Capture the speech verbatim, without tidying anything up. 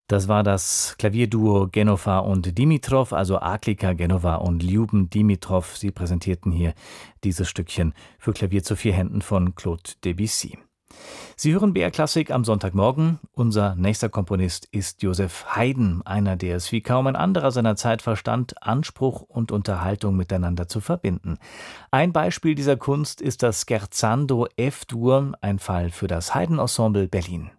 Das war das Klavierduo Genova und Dimitrov, also Aglika Genova und Lyuben Dimitrov. Sie präsentierten hier dieses Stückchen für Klavier zu vier Händen von Claude Debussy. Sie hören B R Klassik am Sonntagmorgen. Unser nächster Komponist ist Joseph Haydn, einer, der es wie kaum ein anderer seiner Zeit verstand, Anspruch und Unterhaltung miteinander zu verbinden. Ein Beispiel dieser Kunst ist das Scherzando F-Dur, ein Fall für das Haydn Ensemble Berlin.